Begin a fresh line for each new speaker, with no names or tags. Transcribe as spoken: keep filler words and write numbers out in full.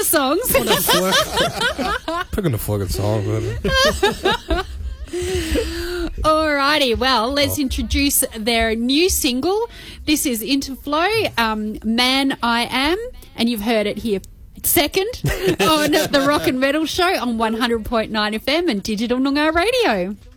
songs.
Picking the fucking song.
Alrighty, well, let's oh. introduce their new single. This is Interflow, um, Man I Am, and you've heard it here second on the Rock and Metal Show on one hundred point nine F M and Digital Noongar Radio.